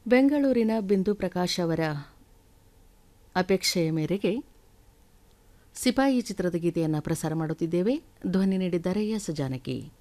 ಬೆಂಗಳೂರಿನ ಬಿಂದು ಪ್ರಕಾಶ್ ಅವರ ಅಪೇಕ್ಷೆಯ ಮೇರೆಗೆ ಸಿಪಾಯಿ ಚಿತ್ರದ ಗೀತೆಯನ್ನು ಪ್ರಸಾರ ಮಾಡುತ್ತಿದ್ದೇವೆ. ಧ್ವನಿ ನೀಡಿದ್ದಾರೆ ಎಸ್ ಜಾನಕಿ.